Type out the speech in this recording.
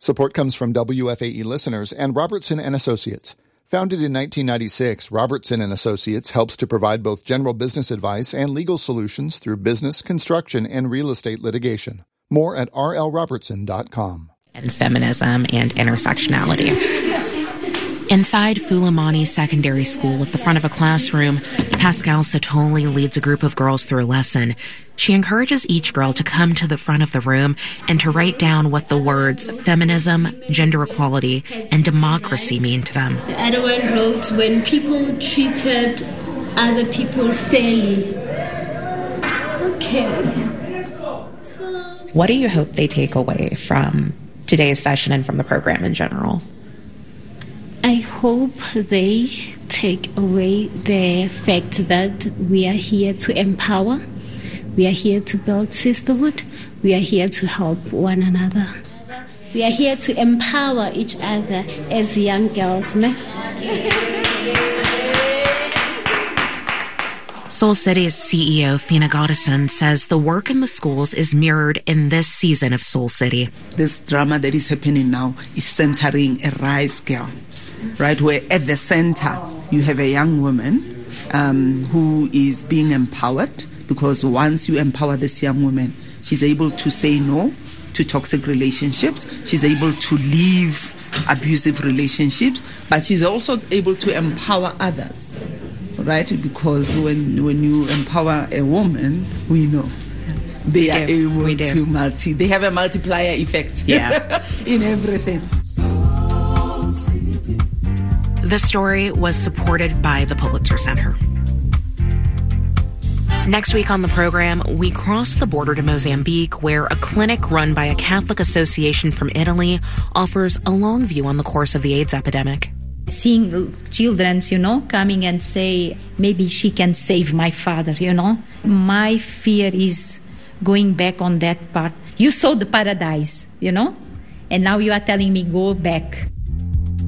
Support comes from WFAE listeners and Robertson & Associates. Founded in 1996, Robertson & Associates helps to provide both general business advice and legal solutions through business, construction, and real estate litigation. More at rlrobertson.com. And feminism and intersectionality. Inside Fulamani Secondary School at the front of a classroom, Pascal Satoli leads a group of girls through a lesson. She encourages each girl to come to the front of the room and to write down what the words feminism, gender equality, and democracy mean to them. The other one wrote, when people treated other people fairly. Okay. What do you hope they take away from today's session and from the program in general? I hope they take away the fact that we are here to empower, we are here to build sisterhood, we are here to help one another. We are here to empower each other as young girls. Soul City's CEO, Fina Goddison, says the work in the schools is mirrored in this season of Soul City. This drama that is happening now is centering a Rise girl, right, where at the center you have a young woman who is being empowered, because once you empower this young woman, she's able to say no to toxic relationships, she's able to leave abusive relationships, but she's also able to empower others, right? Because when you empower a woman, we know they are able to they have a multiplier effect in everything. The story was supported by the Pulitzer Center. Next week on the program, we cross the border to Mozambique, where a clinic run by a Catholic association from Italy offers a long view on the course of the AIDS epidemic. Seeing children, coming and say, maybe she can save my father, My fear is going back on that part. You saw the paradise, and now you are telling me go back.